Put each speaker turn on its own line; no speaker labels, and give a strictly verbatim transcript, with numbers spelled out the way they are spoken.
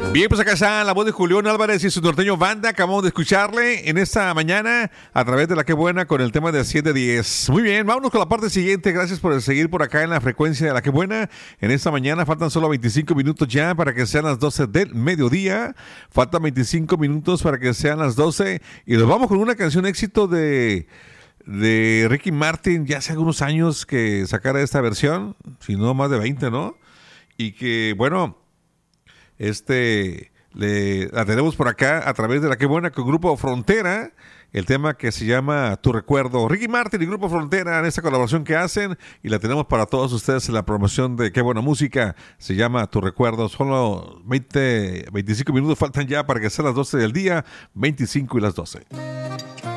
Bien, pues acá está la voz de Julián Álvarez y su norteño banda. Acabamos de escucharle en esta mañana a través de La Qué Buena con el tema de siete diez. Muy bien, vámonos con la parte siguiente. Gracias por seguir por acá en la frecuencia de La Qué Buena. En esta mañana faltan solo veinticinco minutos ya para que sean las doce del mediodía. Faltan veinticinco minutos para que sean las doce. Y nos vamos con una canción éxito de, de Ricky Martin. Ya hace algunos años que sacara esta versión, si no más de veinte, ¿no? Y que, bueno... Este, le, la tenemos por acá a través de La Qué Buena con Grupo Frontera, el tema que se llama Tu Recuerdo. Ricky Martin y Grupo Frontera en esta colaboración que hacen y la tenemos para todos ustedes en la promoción de Qué Buena Música. Se llama Tu Recuerdo. Solo veinte, veinticinco minutos faltan ya para que sean las doce del día, veinticinco y las doce.